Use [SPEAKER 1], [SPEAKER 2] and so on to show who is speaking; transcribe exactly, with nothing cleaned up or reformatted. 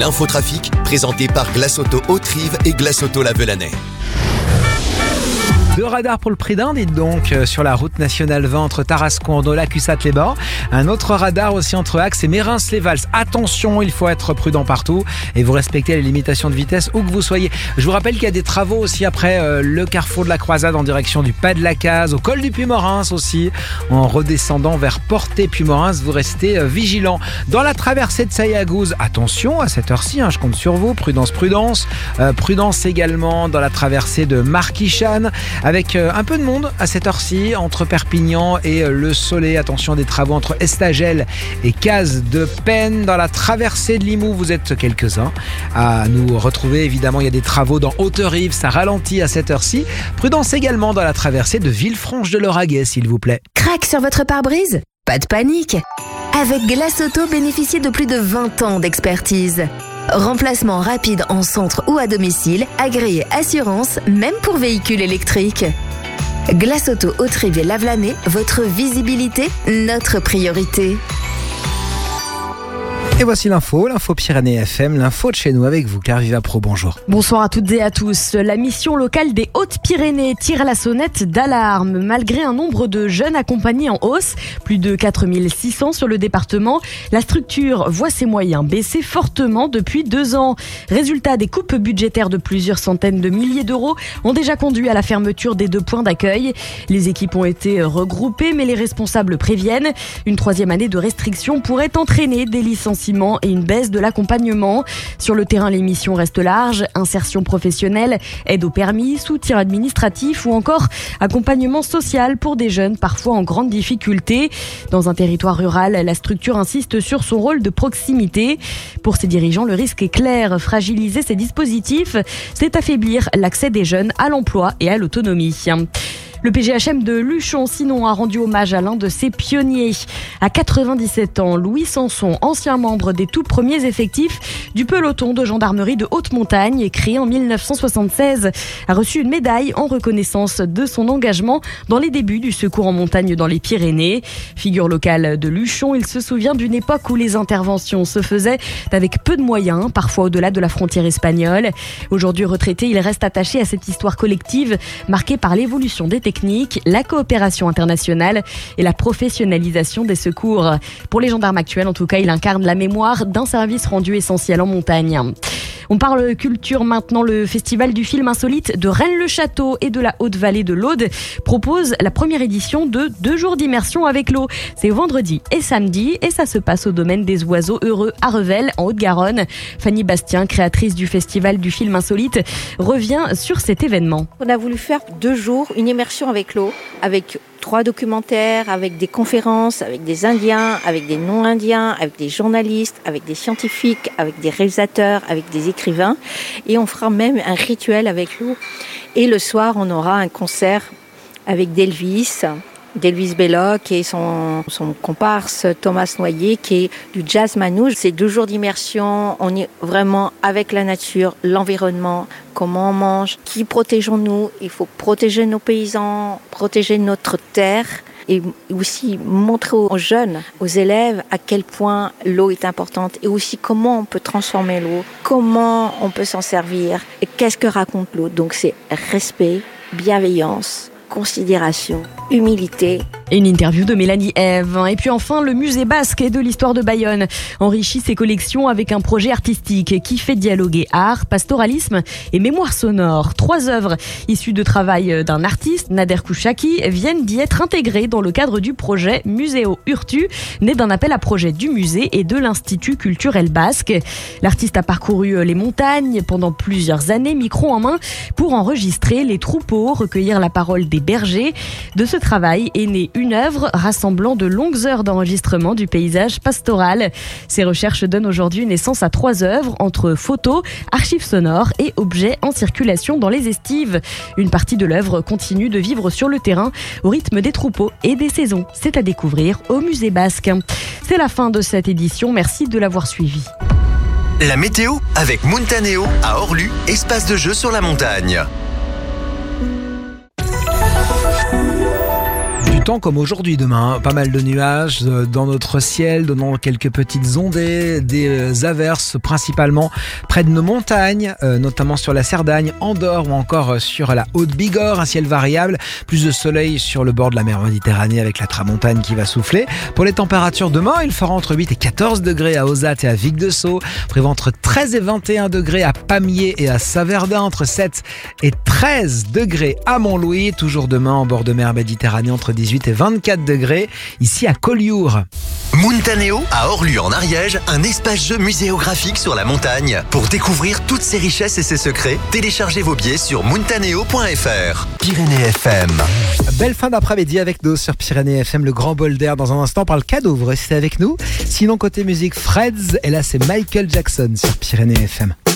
[SPEAKER 1] L'infotrafic, présenté par Glace Auto Haute-Rive et Glace Auto La Velanais.
[SPEAKER 2] Deux radars pour le prix d'un, dites donc, euh, sur la route nationale vingt entre Tarascon, Ordola, Cussat-les-Bains. Un autre radar aussi entre Axe et Mérins-les-Valls. Attention, il faut être prudent partout et vous respectez les limitations de vitesse où que vous soyez. Je vous rappelle qu'il y a des travaux aussi après euh, le carrefour de la Croisade en direction du Pas de la Case, au col du Puy-Morins aussi. En redescendant vers Portet-Puy-Morins, vous restez euh, vigilant. Dans la traversée de Sayagouz, attention à cette heure-ci, hein, je compte sur vous. Prudence, prudence. Euh, prudence également dans la traversée de Marquichane, avec euh, un peu de monde à cette heure-ci entre Perpignan et euh, le Soleil. Attention, des travaux entre Estagel et Case de Penne. Dans la traversée de Limoux, vous êtes quelques-uns à nous retrouver. Évidemment, il y a des travaux dans Haute-Rive, ça ralentit à cette heure-ci. Prudence également dans la traversée de Villefranche-de-Lauragais, s'il vous plaît.
[SPEAKER 3] Crac sur votre pare-brise ? Pas de panique. Avec Glace Auto, bénéficiez de plus de vingt ans d'expertise. Remplacement rapide en centre ou à domicile, agréé assurance, même pour véhicules électriques. Glace Auto Haute-Rive et La Velanais, votre visibilité, notre priorité.
[SPEAKER 2] Et voici l'info, l'info Pyrénées F M, l'info de chez nous avec vous, Claire Vivapro, bonjour.
[SPEAKER 4] Bonsoir à toutes et à tous. La mission locale des Hautes-Pyrénées tire la sonnette d'alarme. Malgré un nombre de jeunes accompagnés en hausse, plus de quatre mille six cents sur le département, la structure voit ses moyens baisser fortement depuis deux ans. Résultat, des coupes budgétaires de plusieurs centaines de milliers d'euros ont déjà conduit à la fermeture des deux points d'accueil. Les équipes ont été regroupées, mais les responsables préviennent. Une troisième année de restriction pourrait entraîner des licenciements et une baisse de l'accompagnement. Sur le terrain, les missions restent larges. Insertion professionnelle, aide au permis, soutien administratif ou encore accompagnement social pour des jeunes parfois en grande difficulté. Dans un territoire rural, la structure insiste sur son rôle de proximité. Pour ses dirigeants, le risque est clair. Fragiliser ces dispositifs, c'est affaiblir l'accès des jeunes à l'emploi et à l'autonomie. Le P G H M de Luchon, sinon, a rendu hommage à l'un de ses pionniers. À quatre-vingt-dix-sept ans, Louis Sanson, ancien membre des tout premiers effectifs du peloton de gendarmerie de haute montagne, créé en mille neuf cent soixante-seize, a reçu une médaille en reconnaissance de son engagement dans les débuts du secours en montagne dans les Pyrénées. Figure locale de Luchon, il se souvient d'une époque où les interventions se faisaient avec peu de moyens, parfois au-delà de la frontière espagnole. Aujourd'hui retraité, il reste attaché à cette histoire collective marquée par l'évolution des techniques, la coopération internationale et la professionnalisation des secours. Pour les gendarmes actuels, en tout cas, il incarne la mémoire d'un service rendu essentiel en montagne. On parle culture maintenant. Le festival du film insolite de Rennes-le-Château et de la Haute-Vallée de l'Aude propose la première édition de deux jours d'immersion avec l'eau. C'est vendredi et samedi et ça se passe au domaine des oiseaux heureux à Revel en Haute-Garonne. Fanny Bastien, créatrice du festival du film insolite, revient sur cet événement.
[SPEAKER 5] On a voulu faire deux jours, une immersion avec l'eau, avec trois documentaires, avec des conférences, avec des Indiens, avec des non-Indiens, avec des journalistes, avec des scientifiques, avec des réalisateurs, avec des écrivains. Et on fera même un rituel avec l'eau. Et le soir, on aura un concert avec d'Elvis, d'Elvis Belloc et son, son comparse Thomas Noyer qui est du jazz manouche. C'est deux jours d'immersion, on est vraiment avec la nature, l'environnement, comment on mange, qui protégeons-nous. Il faut protéger nos paysans, protéger notre terre et aussi montrer aux jeunes, aux élèves à quel point l'eau est importante et aussi comment on peut transformer l'eau, comment on peut s'en servir et qu'est-ce que raconte l'eau. Donc c'est respect, bienveillance, considération, humilité.
[SPEAKER 4] Et une interview de Mélanie Ève. Et puis enfin, le musée basque et de l'histoire de Bayonne enrichit ses collections avec un projet artistique qui fait dialoguer art, pastoralisme et mémoire sonore. Trois œuvres issues de travail d'un artiste, Nader Kouchaki, viennent d'y être intégrées dans le cadre du projet Muséo Urtu, né d'un appel à projet du musée et de l'Institut culturel basque. L'artiste a parcouru les montagnes pendant plusieurs années, micro en main, pour enregistrer les troupeaux, recueillir la parole des bergers. De ce travail est née une œuvre rassemblant de longues heures d'enregistrement du paysage pastoral. Ces recherches donnent aujourd'hui naissance à trois œuvres entre photos, archives sonores et objets en circulation dans les estives. Une partie de l'œuvre continue de vivre sur le terrain au rythme des troupeaux et des saisons. C'est à découvrir au musée basque. C'est la fin de cette édition. Merci de l'avoir suivi.
[SPEAKER 1] La météo avec Montanéo à Orlu, espace de jeu sur la montagne.
[SPEAKER 2] temps comme aujourd'hui demain, pas mal de nuages dans notre ciel, donnant quelques petites ondées, des averses principalement près de nos montagnes, notamment sur la Cerdagne, Andorre ou encore sur la Haute-Bigorre, un ciel variable, plus de soleil sur le bord de la mer Méditerranée avec la tramontane qui va souffler. Pour les températures demain, il fera entre huit et quatorze degrés à Ozat et à Vic-de-Sceaux, prévoit entre treize et vingt et un degrés à Pamiers et à Saverdun, entre sept et treize degrés à Montlouis, toujours demain en bord de mer Méditerranée entre dix-huit et vingt-quatre degrés, ici à Collioure.
[SPEAKER 1] Muntaneo, à Orlu en Ariège, un espace-jeu muséographique sur la montagne. Pour découvrir toutes ses richesses et ses secrets, téléchargez vos billets sur muntaneo point f r. Pyrénées F M.
[SPEAKER 2] Belle fin d'après-midi avec nous sur Pyrénées F M, le grand bol d'air. Dans un instant, on parle cadeau, vous restez avec nous. Sinon, côté musique, Freds, et là c'est Michael Jackson sur Pyrénées F M.